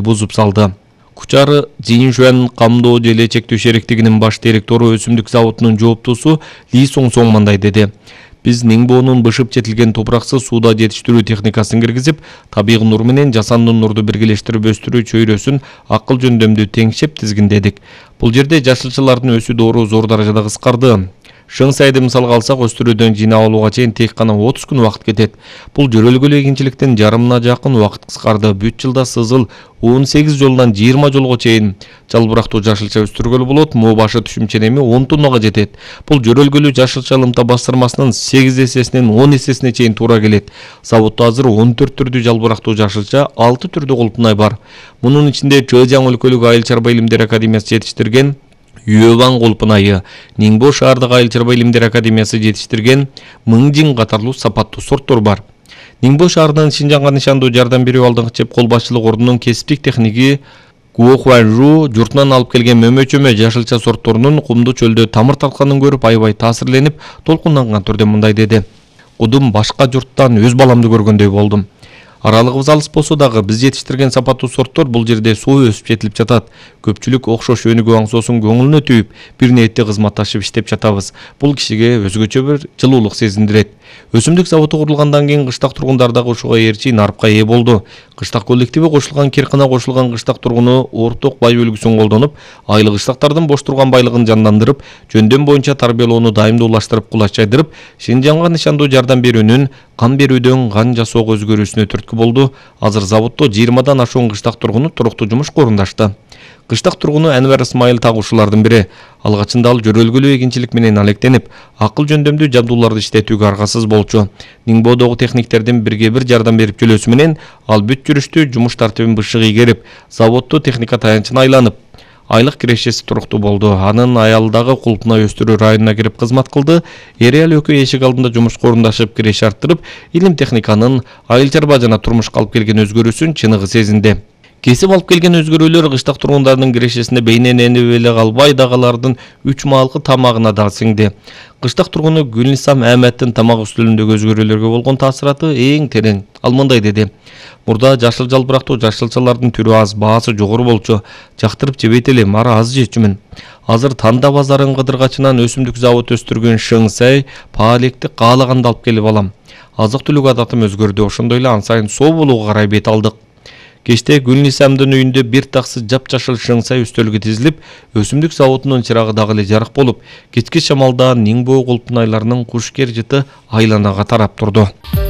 бузуп салды. Кучар Жиншуан камдоо желе чектөө шериктигинин баш директору өсүмдүк заводунун жооптусу Ли Соң мындай деди. Биз Ниңбоонун бышып четилген топураксыз сууда жетиштирүү техникасын киргизип, табигый нур менен жасанды нурду биргелештирип өстүрүү чөйрөсүн акыл жөндөмдүү теңшеп тизгиндедик. Бул жерде жашылчалардын өсүү доору зор даражада кыскарды. Шыңсайды мисалга алсак, өстүрүүдөн жыйнап алууга чейин тек гана 30 күн убакыт кетет. Бул жөрөлгөлүү эгинчиликтин жарымына жакын убакыт кыскарды. Бүт жылда сызыл 18 жолдан 20 жолго чейин жалбырактуу жашылча өстүргөлү болот. Моо башы түшүмчө эми 10 тоннага жетет. Бул жөрөлгөлүү жашылча ылымта бастырмасынын 8 эсесинен 10 эсесине чейин туура келет. Заводдо азыр 14 түрдүү жалбырактуу жашылча, 6 түрдүү колпунай бар. Мунун ичинде Чжэжяң өлкөлүк айыл чарба илимдер академиясы жетиштирген Юэван колпунайы, Ниңбо шаардык айыл чарба илимдер академиясы жетиштирген Мыңжин катарлуу сапаттуу сорттор бар. Ниңбо шаарынын Шинжаңга нишандуу жардам берүү алдыңкы чеп кол башчылык ордунун кесиптик техниги Гуо Хуанжу журтунан алып келген мөмө-чөмө жашылча сортторунун кумдуу чөлдө тамыр тартканын көрүп аябай таасирленип, толкунданган түрдө мындай деди. Кудум башка журттан өз баламды көргөндөй болдум. Аралыгыбыз алыс болсо дагы биз жетиштирген сапаттуу сорттор бул жерде суу өсүп жетилип жатат. Көпчүлүк окшош өнүгүү аңсоосун көңүлүнө түйүп, бир ниетте кызматташып иштеп жатабыз. Бул кишиге өзгөчө бир жылуулук сезиндирет. Өсүмдүк заводу курулгандан кийин кыштак тургундар дагы ушуга ээрчи нарыпка ээ болду. Кыштак коллективи кошулган Киркына кошулган кыштак тургуну орток бай үлгүсүн колдонуп, айлык кыштактардын бош турган байлыгын жандандырып, жөндөм боюнча тарбиялоону дайымдуулаштырып, кулач жайдырып, Шинжаңга нишандуу жардам берүүнүн кан берүүдөн кан жасоого өзгөрүүсүнө түрткү болду. Азыр заводдо 20дан ашуун кыштак тургуну туруктуу жумушка орундашты. Кыштак тургуну Әнвар Исмайыл тагушулардын бири. Алгачында ал жөрөлгөлүү эгинчилик менен алектенип, акыл жөндөмдүү жабдууларды иштетүүгө аргасыз болчу. Ниңбоодогу техниктердин бирге бир жардам берип келүүсү менен ал бүт жүрүштүү жумуш тартибин бышык ийгерип, заводдо техника таянчына айланып, айлык кирешеси туруктуу болду. Анын аялдагы Кулпунай өстүрүү районуна кирип кызмат кылды. Эр-аял экөө эшик алдында жумушка орундашып, киреше арттырып, илим техниканын айыл чарба жана турмушка алып келген өзгөрүүсүн чыныгы сезинди. Кесип алып келген өзгөрүүлөр кыштак тургундардын кирешесине бейнен энеп эле калбай, дагылардын 3 маалкы тамагына да сиңди. Кыштак тургуну Гүлнисам Ахметтин тамак үстөлүндөгү өзгөрүүлөргө болгон таасираты эң терең. Ал мындай деди: "Мурда жашыл жалбырактуу жашылчалардын түрү аз, баасы жогору болчу. Жактырып жебейт элем, ары аз жечүмүн. Азыр Танда базарын кыдыргачынан өсүмдүк завод өстүргөн Шыңсай паалекти каалаганда алып келип алам. Азык түлүк адатым өзгөрдү, ошондой эле ан сайын соо болууга карай бет алдык." Кечте Гүлнисамдын үйүндө бир таксы жапжашыл Шыңсай үстөлгө тизилип, өсүмдүк заводунун чырагы дагы эле жарык болуп, кечки шамалда Ниңбоо колпунайларынын кушкер жыты айланага тарап турду.